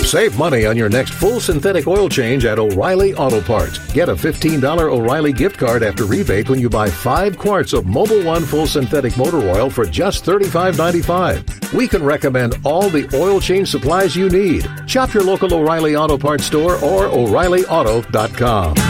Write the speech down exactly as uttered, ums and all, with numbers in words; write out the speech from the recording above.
Save money on your next full synthetic oil change at O'Reilly Auto Parts. Get a fifteen dollars O'Reilly gift card after rebate when you buy five quarts of Mobil One full synthetic motor oil for just thirty-five ninety-five. We can recommend all the oil change supplies you need. Shop your local O'Reilly Auto Parts store or O'Reilly Auto dot com.